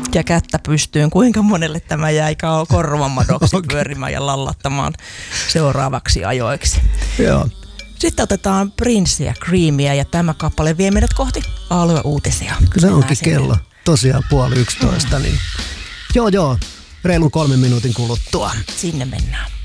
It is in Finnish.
ja kättä pystyyn, kuinka monelle tämä jäi korvamadoksi pyörimään ja lallattamaan seuraavaksi ajoiksi. Joo. Sitten otetaan Prince ja Creamia ja tämä kappale vie meidät kohti alueuutisia. Se onkin kello tosiaan 10:30, niin joo, reilun 3 minuutin kuluttua. Sinne mennään.